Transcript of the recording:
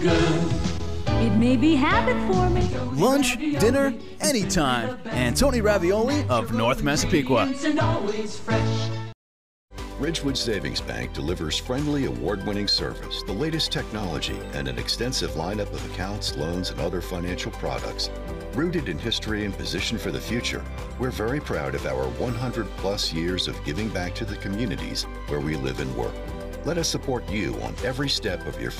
It may be habit forming. Lunch, dinner, anytime. Antoni Ravioli of North Massapequa. Ridgewood Savings Bank delivers friendly, award-winning service, the latest technology, and an extensive lineup of accounts, loans, and other financial products. Rooted in history and positioned for the future, we're very proud of our 100-plus years of giving back to the communities where we live and work. Let us support you on every step of your